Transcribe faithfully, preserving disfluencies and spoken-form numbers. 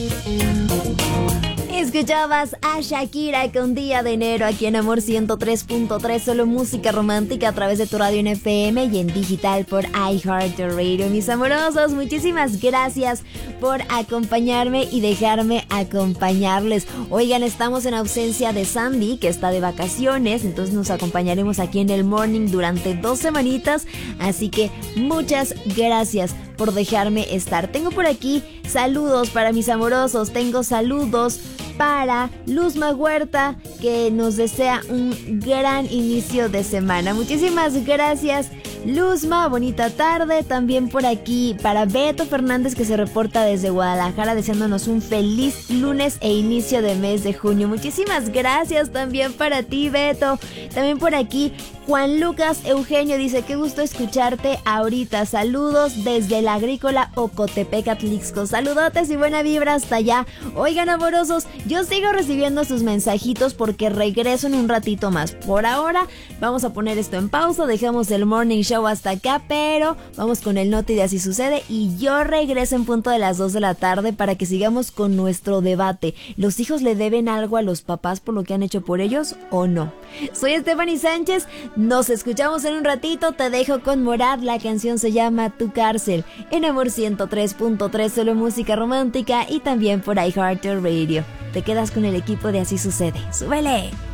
Escuchabas a Shakira con Día de Enero aquí en Amor ciento tres punto tres, solo música romántica a través de tu radio en F M y en digital por iHeartRadio. Mis amorosos, muchísimas gracias por acompañarme y dejarme acompañarles. Oigan, estamos en ausencia de Sandy, que está de vacaciones, entonces nos acompañaremos aquí en el Morning durante dos semanitas, así que muchas gracias por dejarme estar. Tengo por aquí saludos para mis amorosos, tengo saludos para Luzma Huerta, que nos desea un gran inicio de semana. Muchísimas gracias, Luzma, bonita tarde. También por aquí para Beto Fernández, que se reporta desde Guadalajara, deseándonos un feliz lunes e inicio de mes de junio. Muchísimas gracias también para ti, Beto. También por aquí Juan Lucas Eugenio dice: qué gusto escucharte ahorita. Saludos desde la agrícola Ocotepec, Atlixco. Saludotes y buena vibra hasta allá. Oigan, amorosos, yo sigo recibiendo sus mensajitos porque regreso en un ratito más. Por ahora vamos a poner esto en pausa, dejamos el Morning Show hasta acá, pero vamos con el Noti de Así Sucede y yo regreso en punto de las dos de la tarde para que sigamos con nuestro debate. ¿Los hijos le deben algo a los papás por lo que han hecho por ellos o no? Soy Stephanie Sánchez, nos escuchamos en un ratito. Te dejo con Morad, la canción se llama Tu Cárcel, en Amor ciento tres punto tres, solo música romántica y también por iHeartRadio. Te quedas con el equipo de Así Sucede. ¡Súbele!